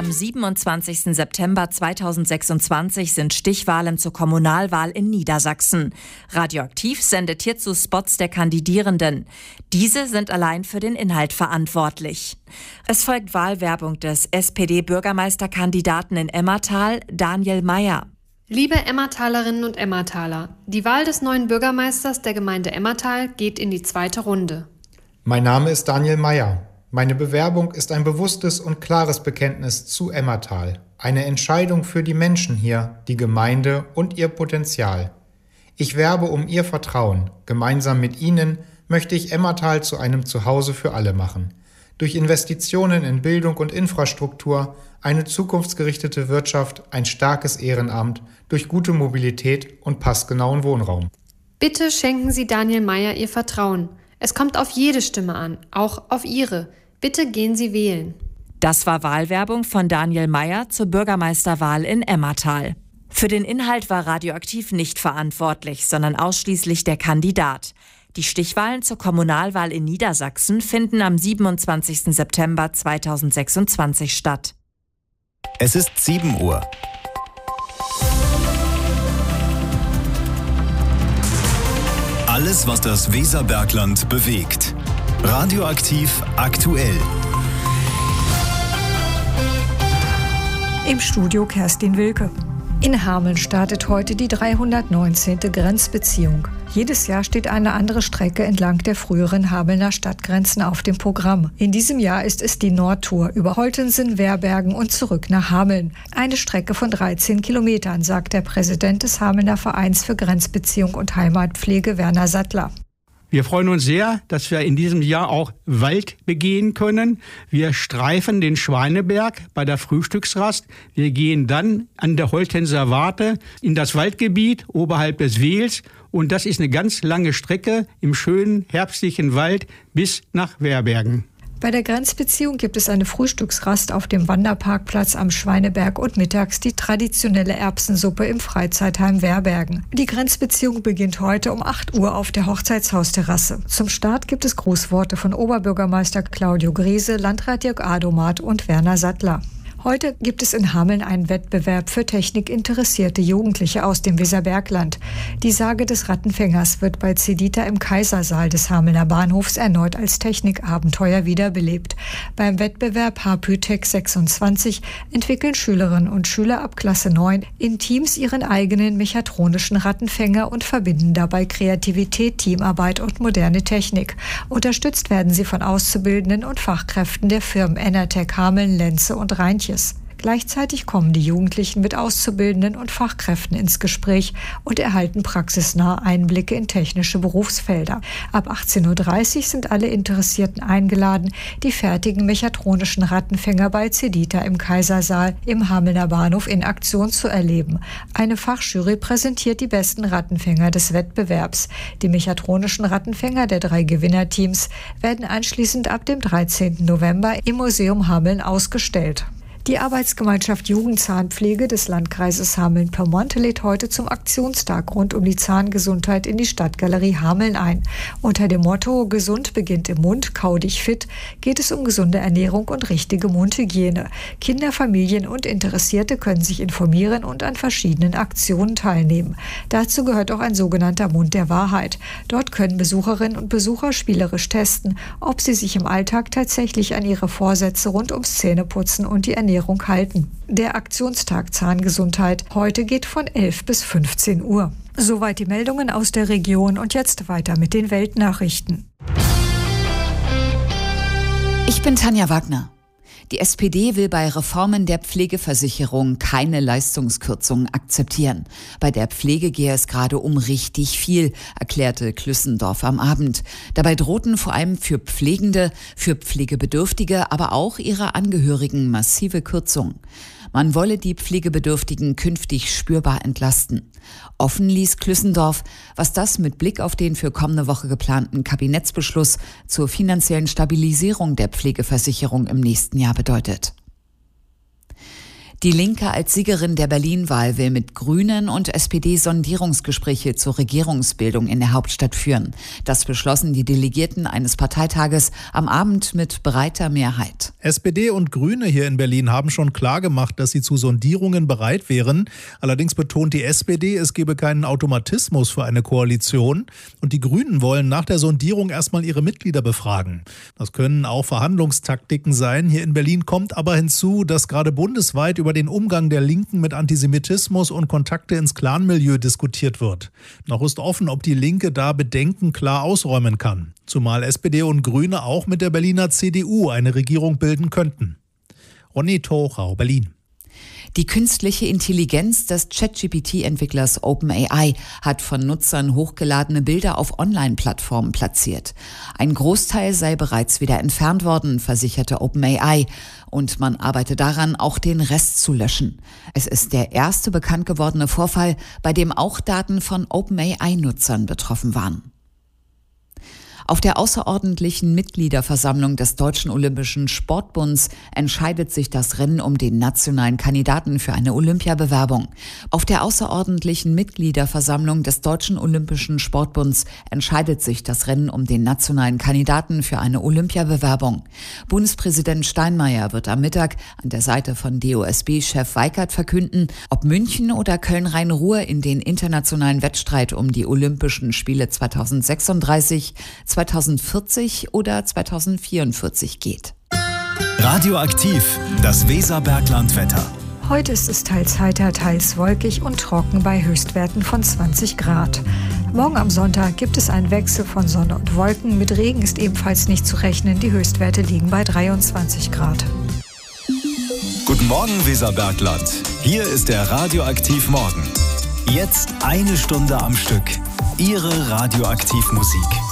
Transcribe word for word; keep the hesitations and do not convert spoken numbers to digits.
Am siebenundzwanzigsten September zweitausendsechsundzwanzig sind Stichwahlen zur Kommunalwahl in Niedersachsen. Radioaktiv sendet hierzu Spots der Kandidierenden. Diese sind allein für den Inhalt verantwortlich. Es folgt Wahlwerbung des S P D-Bürgermeisterkandidaten in Emmertal, Daniel Mayer. Liebe Emmertalerinnen und Emmertaler, die Wahl des neuen Bürgermeisters der Gemeinde Emmertal geht in die zweite Runde. Mein Name ist Daniel Mayer. Meine Bewerbung ist ein bewusstes und klares Bekenntnis zu Emmertal. Eine Entscheidung für die Menschen hier, die Gemeinde und ihr Potenzial. Ich werbe um Ihr Vertrauen. Gemeinsam mit Ihnen möchte ich Emmertal zu einem Zuhause für alle machen. Durch Investitionen in Bildung und Infrastruktur, eine zukunftsgerichtete Wirtschaft, ein starkes Ehrenamt, durch gute Mobilität und passgenauen Wohnraum. Bitte schenken Sie Daniel Mayer Ihr Vertrauen. Es kommt auf jede Stimme an, auch auf Ihre. Bitte gehen Sie wählen. Das war Wahlwerbung von Daniel Mayer zur Bürgermeisterwahl in Emmertal. Für den Inhalt war Radioaktiv nicht verantwortlich, sondern ausschließlich der Kandidat. Die Stichwahlen zur Kommunalwahl in Niedersachsen finden am siebenundzwanzigsten September zweitausendsechsundzwanzig statt. Es ist sieben Uhr. Alles, was das Weserbergland bewegt. Radioaktiv aktuell. Im Studio Kerstin Wilke. In Hameln startet heute die dreihundertneunzehnte Grenzbeziehung. Jedes Jahr steht eine andere Strecke entlang der früheren Hamelner Stadtgrenzen auf dem Programm. In diesem Jahr ist es die Nordtour über Holtensen, Werbergen und zurück nach Hameln. Eine Strecke von dreizehn Kilometern, sagt der Präsident des Hamelner Vereins für Grenzbeziehung und Heimatpflege, Werner Sattler. Wir freuen uns sehr, dass wir in diesem Jahr auch Wald begehen können. Wir streifen den Schweineberg bei der Frühstücksrast. Wir gehen dann an der Holtenser Warte in das Waldgebiet oberhalb des Wehls. Und das ist eine ganz lange Strecke im schönen herbstlichen Wald bis nach Werbergen. Bei der Grenzbeziehung gibt es eine Frühstücksrast auf dem Wanderparkplatz am Schweineberg und mittags die traditionelle Erbsensuppe im Freizeitheim Werbergen. Die Grenzbeziehung beginnt heute um acht Uhr auf der Hochzeitshausterrasse. Zum Start gibt es Grußworte von Oberbürgermeister Claudio Griese, Landrat Dirk Adomat und Werner Sattler. Heute gibt es in Hameln einen Wettbewerb für technikinteressierte Jugendliche aus dem Weserbergland. Die Sage des Rattenfängers wird bei Cedita im Kaisersaal des Hamelner Bahnhofs erneut als Technikabenteuer wiederbelebt. Beim Wettbewerb H P Tech sechsundzwanzig entwickeln Schülerinnen und Schüler ab Klasse neun in Teams ihren eigenen mechatronischen Rattenfänger und verbinden dabei Kreativität, Teamarbeit und moderne Technik. Unterstützt werden sie von Auszubildenden und Fachkräften der Firmen Enertech Hameln, Lenze und Rheintjes. Gleichzeitig kommen die Jugendlichen mit Auszubildenden und Fachkräften ins Gespräch und erhalten praxisnahe Einblicke in technische Berufsfelder. Ab achtzehn Uhr dreißig sind alle Interessierten eingeladen, die fertigen mechatronischen Rattenfänger bei Cedita im Kaisersaal im Hamelner Bahnhof in Aktion zu erleben. Eine Fachjury präsentiert die besten Rattenfänger des Wettbewerbs. Die mechatronischen Rattenfänger der drei Gewinnerteams werden anschließend ab dem dreizehnten November im Museum Hameln ausgestellt. Die Arbeitsgemeinschaft Jugendzahnpflege des Landkreises Hameln-Pyrmont lädt heute zum Aktionstag rund um die Zahngesundheit in die Stadtgalerie Hameln ein. Unter dem Motto "Gesund beginnt im Mund, kau dich fit" geht es um gesunde Ernährung und richtige Mundhygiene. Kinder, Familien und Interessierte können sich informieren und an verschiedenen Aktionen teilnehmen. Dazu gehört auch ein sogenannter Mund der Wahrheit. Dort können Besucherinnen und Besucher spielerisch testen, ob sie sich im Alltag tatsächlich an ihre Vorsätze rund ums Zähneputzen und die Ernährung halten. Der Aktionstag Zahngesundheit heute geht von elf bis fünfzehn Uhr. Soweit die Meldungen aus der Region und jetzt weiter mit den Weltnachrichten. Ich bin Tanja Wagner. Die S P D will bei Reformen der Pflegeversicherung keine Leistungskürzungen akzeptieren. Bei der Pflege gehe es gerade um richtig viel, erklärte Klüssendorf am Abend. Dabei drohten vor allem für Pflegende, für Pflegebedürftige, aber auch ihre Angehörigen massive Kürzungen. Man wolle die Pflegebedürftigen künftig spürbar entlasten. Offen ließ Klüssendorf, was das mit Blick auf den für kommende Woche geplanten Kabinettsbeschluss zur finanziellen Stabilisierung der Pflegeversicherung im nächsten Jahr bedeutet. Die Linke als Siegerin der Berlin-Wahl will mit Grünen und S P D Sondierungsgespräche zur Regierungsbildung in der Hauptstadt führen. Das beschlossen die Delegierten eines Parteitages am Abend mit breiter Mehrheit. S P D und Grüne hier in Berlin haben schon klargemacht, dass sie zu Sondierungen bereit wären. Allerdings betont die S P D, es gebe keinen Automatismus für eine Koalition. Und die Grünen wollen nach der Sondierung erstmal ihre Mitglieder befragen. Das können auch Verhandlungstaktiken sein. Hier in Berlin kommt aber hinzu, dass gerade bundesweit über den Umgang der Linken mit Antisemitismus und Kontakte ins Clanmilieu diskutiert wird. Noch ist offen, ob die Linke da Bedenken klar ausräumen kann. Zumal S P D und Grüne auch mit der Berliner C D U eine Regierung bilden könnten. Ronny Tochau, Berlin. Die künstliche Intelligenz des ChatGPT-Entwicklers OpenAI hat von Nutzern hochgeladene Bilder auf Online-Plattformen platziert. Ein Großteil sei bereits wieder entfernt worden, versicherte OpenAI. Und man arbeite daran, auch den Rest zu löschen. Es ist der erste bekannt gewordene Vorfall, bei dem auch Daten von OpenAI-Nutzern betroffen waren. Auf der außerordentlichen Mitgliederversammlung des Deutschen Olympischen Sportbunds entscheidet sich das Rennen um den nationalen Kandidaten für eine Olympiabewerbung. Auf der außerordentlichen Mitgliederversammlung des Deutschen Olympischen Sportbunds entscheidet sich das Rennen um den nationalen Kandidaten für eine Olympiabewerbung. Bundespräsident Steinmeier wird am Mittag an der Seite von D O S B-Chef Weikert verkünden, ob München oder Köln-Rhein-Ruhr in den internationalen Wettstreit um die Olympischen Spiele zweitausendsechsunddreißig, zweitausendvierzig oder zweitausendvierundvierzig geht. Radioaktiv, das Weserberglandwetter. Heute ist es teils heiter, teils wolkig und trocken bei Höchstwerten von zwanzig Grad. Morgen am Sonntag gibt es einen Wechsel von Sonne und Wolken. Mit Regen ist ebenfalls nicht zu rechnen. Die Höchstwerte liegen bei dreiundzwanzig Grad. Guten Morgen, Weserbergland. Hier ist der Radioaktiv Morgen. Jetzt eine Stunde am Stück. Ihre Radioaktivmusik.